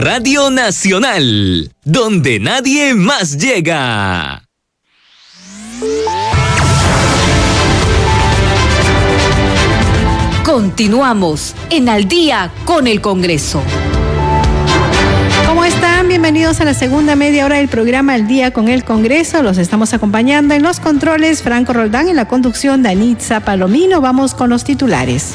Radio Nacional, donde nadie más llega. Continuamos en Al Día con el Congreso. ¿Cómo están? Bienvenidos a la segunda media hora del programa Al Día con el Congreso. Los estamos acompañando en los controles Franco Roldán, en la conducción Danitza Palomino. Vamos con los titulares.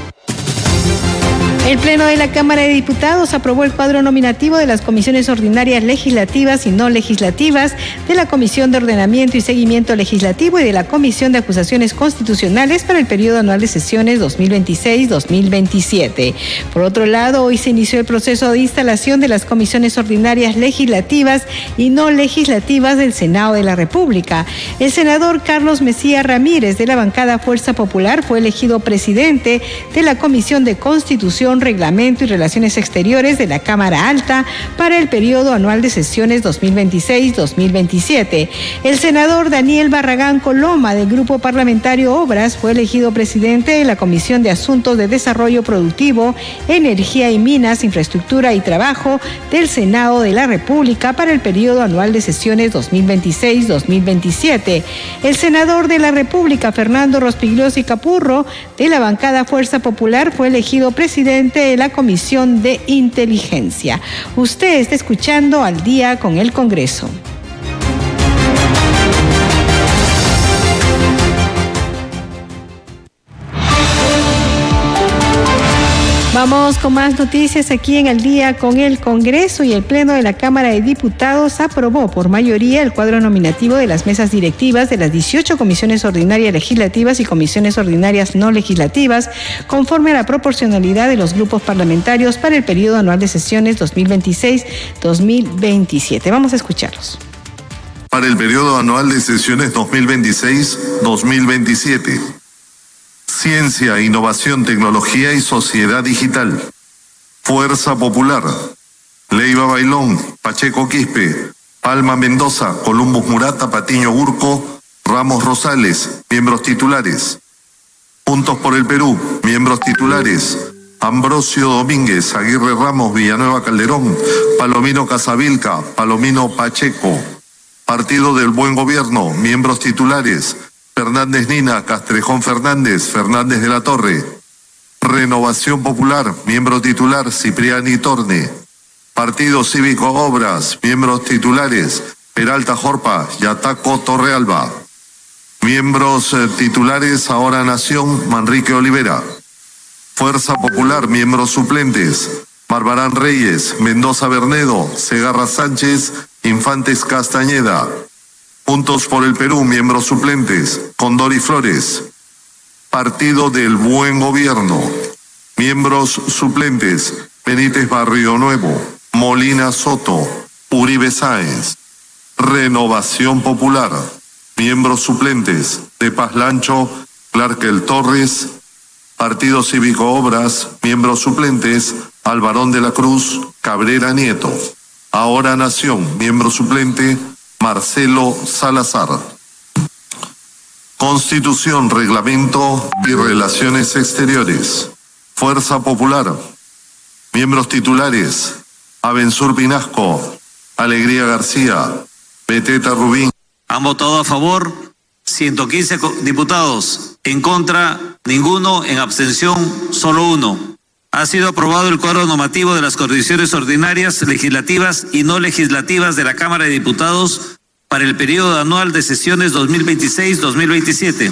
El Pleno de la Cámara de Diputados aprobó el cuadro nominativo de las comisiones ordinarias legislativas y no legislativas, de la Comisión de Ordenamiento y Seguimiento Legislativo y de la Comisión de Acusaciones Constitucionales para el periodo anual de sesiones 2026-2027. Por otro lado, hoy se inició el proceso de instalación de las comisiones ordinarias legislativas y no legislativas del Senado de la República. El senador Carlos Mejía Ramírez, de la bancada Fuerza Popular, fue elegido presidente de la Comisión de Constitución, Reglamento y Relaciones Exteriores de la Cámara Alta para el periodo anual de sesiones 2026-2027. El senador Daniel Barragán Coloma, del Grupo Parlamentario Obras, fue elegido presidente de la Comisión de Asuntos de Desarrollo Productivo, Energía y Minas, Infraestructura y Trabajo del Senado de la República para el periodo anual de sesiones 2026-2027. El senador de la República, Fernando Rospigliosi Capurro, de la bancada Fuerza Popular, fue elegido presidente de la Comisión de Inteligencia. Usted está escuchando Al Día con el Congreso. Vamos con más noticias aquí en Al Día con el Congreso. Y el Pleno de la Cámara de Diputados aprobó por mayoría el cuadro nominativo de las mesas directivas de las 18 comisiones ordinarias legislativas y comisiones ordinarias no legislativas, conforme a la proporcionalidad de los grupos parlamentarios para el periodo anual de sesiones 2026-2027. Vamos a escucharlos. Para el periodo anual de sesiones 2026-2027. Ciencia, Innovación, Tecnología y Sociedad Digital. Fuerza Popular. Leiva Bailón, Pacheco Quispe, Palma Mendoza, Columbus Murata, Patiño Urco, Ramos Rosales, miembros titulares. Juntos por el Perú, miembros titulares. Ambrosio Domínguez, Aguirre Ramos, Villanueva Calderón, Palomino Casavilca, Palomino Pacheco. Partido del Buen Gobierno, miembros titulares. Fernández Nina, Castrejón Fernández, Fernández de la Torre. Renovación Popular, miembro titular, Cipriani Torne. Partido Cívico Obras, miembros titulares, Peralta Jorpa, Yataco Torrealba. Miembros titulares, Ahora Nación, Manrique Olivera. Fuerza Popular, miembros suplentes, Barbarán Reyes, Mendoza Bernedo, Segarra Sánchez, Infantes Castañeda. Juntos por el Perú, miembros suplentes, Condori Flores. Partido del Buen Gobierno, miembros suplentes, Benítez Barrio Nuevo, Molina Soto, Uribe Sáenz. Renovación Popular, miembros suplentes, De Paz Lancho, Clarkel Torres. Partido Cívico Obras, miembros suplentes, Alvarón de la Cruz, Cabrera Nieto. Ahora Nación, miembro suplente, Marcelo Salazar. Constitución, Reglamento y Relaciones Exteriores. Fuerza Popular. Miembros titulares, Abensur Pinasco, Alegría García, Beteta Rubín. Han votado a favor 115 diputados, en contra ninguno, en abstención solo uno. Ha sido aprobado el cuadro normativo de las comisiones ordinarias, legislativas y no legislativas de la Cámara de Diputados para el periodo anual de sesiones 2026-2027.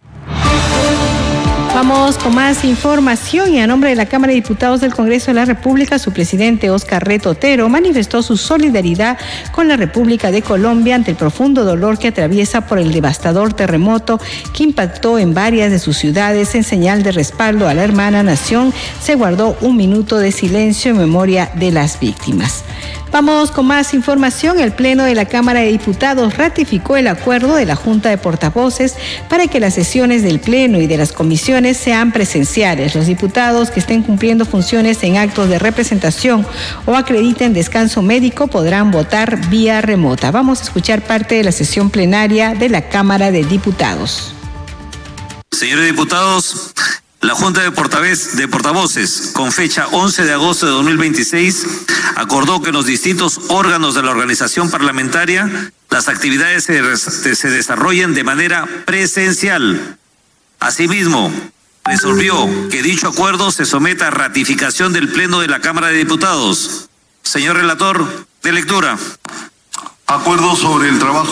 Vamos con más información y a nombre de la Cámara de Diputados del Congreso de la República, su presidente Óscar Reto Otero manifestó su solidaridad con la República de Colombia ante el profundo dolor que atraviesa por el devastador terremoto que impactó en varias de sus ciudades. En señal de respaldo a la hermana nación, se guardó un minuto de silencio en memoria de las víctimas. Vamos con más información. El Pleno de la Cámara de Diputados ratificó el acuerdo de la Junta de Portavoces para que las sesiones del Pleno y de las comisiones sean presenciales. Los diputados que estén cumpliendo funciones en actos de representación o acrediten descanso médico podrán votar vía remota. Vamos a escuchar parte de la sesión plenaria de la Cámara de Diputados. Señores diputados, La Junta de Portavoces, con fecha 11 de agosto de 2026, acordó que en los distintos órganos de la organización parlamentaria las actividades se desarrollen de manera presencial. Asimismo, resolvió que dicho acuerdo se someta a ratificación del Pleno de la Cámara de Diputados. Señor relator, de lectura. Acuerdo sobre el trabajo